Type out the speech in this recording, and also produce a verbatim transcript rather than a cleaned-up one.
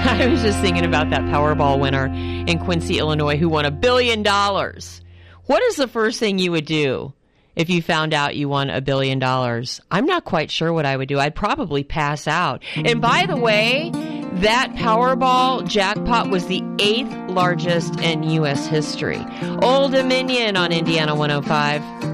I was just thinking about that Powerball winner in Quincy, Illinois, who won a billion dollars. What is the first thing you would do if you found out you won a billion dollars? I'm not quite sure what I would do. I'd probably pass out. And by the way, that Powerball jackpot was the eighth largest in U S history. Old Dominion on Indiana one oh five.